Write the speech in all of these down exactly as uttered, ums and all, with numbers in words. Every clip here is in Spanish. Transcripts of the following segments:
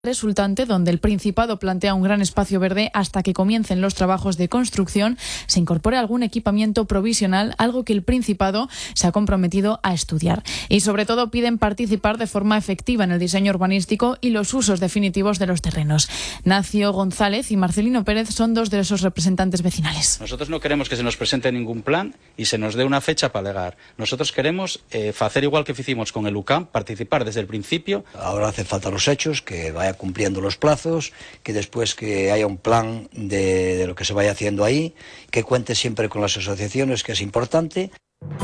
resultante, donde el Principado plantea un gran espacio verde hasta que comiencen los trabajos de construcción, se incorpore algún equipamiento provisional, algo que el Principado se ha comprometido a estudiar. Y sobre todo piden participar de forma efectiva en el diseño urbanístico y los usos definitivos de los terrenos. Nacio González y Marcelino Pérez son dos de esos representantes vecinales. Nosotros no queremos que se nos presente ningún plan y se nos dé una fecha para alegar. Nosotros queremos eh, hacer igual que hicimos con el U C A M, participar desde el principio. Ahora hace falta los hechos, que vaya cumpliendo los plazos, que después que haya un plan de, de lo que se vaya haciendo ahí, que cuente siempre con las asociaciones, que es importante.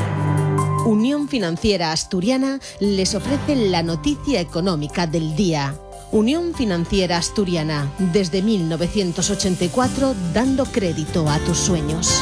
Unión Financiera Asturiana les ofrece la noticia económica del día. Unión Financiera Asturiana, desde mil novecientos ochenta y cuatro, dando crédito a tus sueños.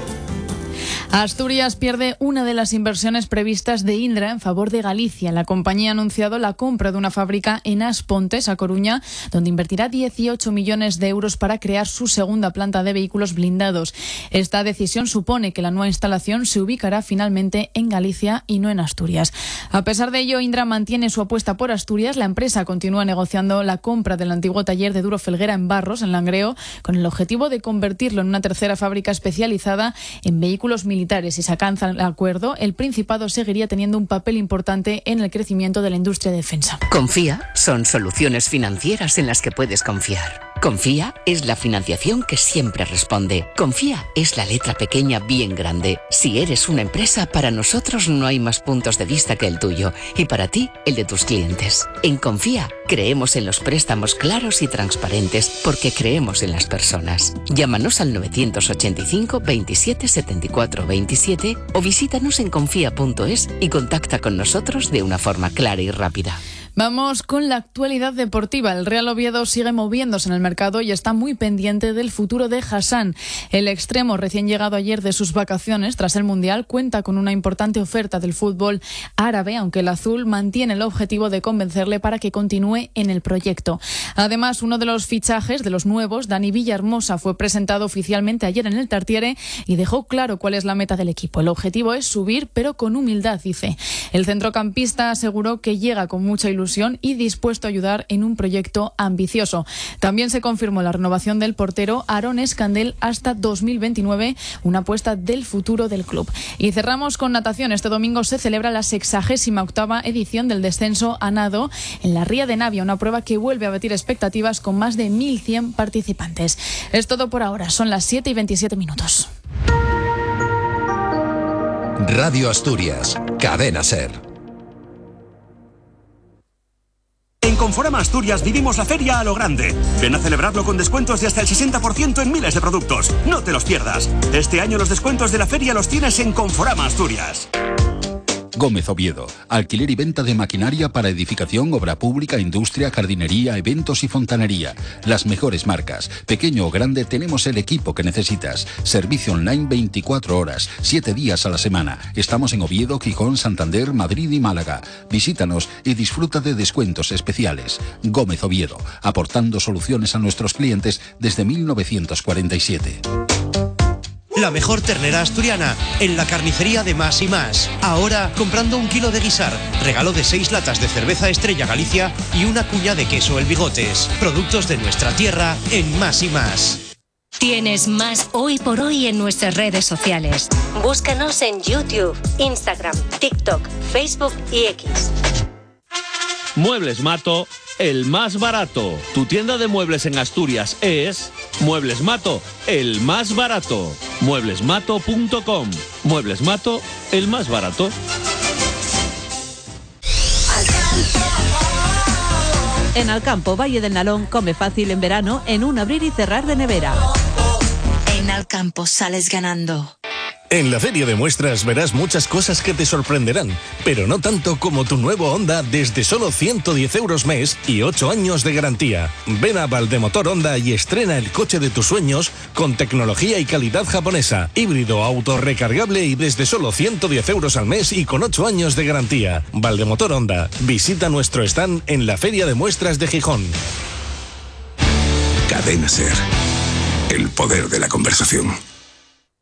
Asturias pierde una de las inversiones previstas de Indra en favor de Galicia. La compañía ha anunciado la compra de una fábrica en As Pontes, a Coruña, donde invertirá dieciocho millones de euros para crear su segunda planta de vehículos blindados. Esta decisión supone que la nueva instalación se ubicará finalmente en Galicia y no en Asturias. A pesar de ello, Indra mantiene su apuesta por Asturias. La empresa continúa negociando la compra del antiguo taller de Duro Felguera en Barros, en Langreo, con el objetivo de convertirlo en una tercera fábrica especializada en vehículos militares. Y si se alcanza el acuerdo, el Principado seguiría teniendo un papel importante en el crecimiento de la industria de defensa. Confía son soluciones financieras en las que puedes confiar. Confía es la financiación que siempre responde. Confía es la letra pequeña bien grande. Si eres una empresa, para nosotros no hay más puntos de vista que el tuyo y para ti, el de tus clientes. En Confía creemos en los préstamos claros y transparentes porque creemos en las personas. Llámanos al novecientos ochenta y cinco veintisiete setenta y cuatro veintisiete o visítanos en confía punto es y contacta con nosotros de una forma clara y rápida. Vamos con la actualidad deportiva. El Real Oviedo sigue moviéndose en el mercado y está muy pendiente del futuro de Hassan. El extremo, recién llegado ayer de sus vacaciones tras el Mundial, cuenta con una importante oferta del fútbol árabe, aunque el azul mantiene el objetivo de convencerle para que continúe en el proyecto. Además, uno de los fichajes de los nuevos, Dani Villahermosa, fue presentado oficialmente ayer en el Tartiere y dejó claro cuál es la meta del equipo. El objetivo es subir, pero con humildad, dice. El centrocampista aseguró que llega con mucha ilusión y dispuesto a ayudar en un proyecto ambicioso. También se confirmó la renovación del portero Aarón Escandel hasta dos mil veintinueve, una apuesta del futuro del club. Y cerramos con natación. Este domingo se celebra la sexagésima octava edición del descenso a nado en la Ría de Navia, una prueba que vuelve a batir expectativas con más de mil cien participantes. Es todo por ahora. Son las siete y veintisiete minutos. Radio Asturias, Cadena SER. En Conforama Asturias vivimos la feria a lo grande. Ven a celebrarlo con descuentos de hasta el sesenta por ciento en miles de productos. No te los pierdas. Este año los descuentos de la feria los tienes en Conforama Asturias. Gómez Oviedo, alquiler y venta de maquinaria para edificación, obra pública, industria, jardinería, eventos y fontanería. Las mejores marcas. Pequeño o grande, tenemos el equipo que necesitas. Servicio online veinticuatro horas, siete días a la semana. Estamos en Oviedo, Gijón, Santander, Madrid y Málaga. Visítanos y disfruta de descuentos especiales. Gómez Oviedo, aportando soluciones a nuestros clientes desde mil novecientos cuarenta y siete. La mejor ternera asturiana en la carnicería de Más y Más. Ahora, comprando un kilo de guisar, regalo de seis latas de cerveza Estrella Galicia y una cuña de queso El Bigotes. Productos de nuestra tierra en Más y Más. Tienes más hoy por hoy en nuestras redes sociales. Búscanos en YouTube, Instagram, TikTok, Facebook y X. Muebles Mato, el más barato. Tu tienda de muebles en Asturias es Muebles Mato, el más barato. muebles mato punto com. Muebles Mato, el más barato. En Alcampo, Valle del Nalón, come fácil en verano en un abrir y cerrar de nevera. En Alcampo sales ganando. En la Feria de Muestras verás muchas cosas que te sorprenderán, pero no tanto como tu nuevo Honda desde solo ciento diez euros mes y ocho años de garantía. Ven a Valdemotor Honda y estrena el coche de tus sueños con tecnología y calidad japonesa, híbrido, auto recargable y desde solo ciento diez euros al mes y con ocho años de garantía. Valdemotor Honda. Visita nuestro stand en la Feria de Muestras de Gijón. Cadena SER. El poder de la conversación.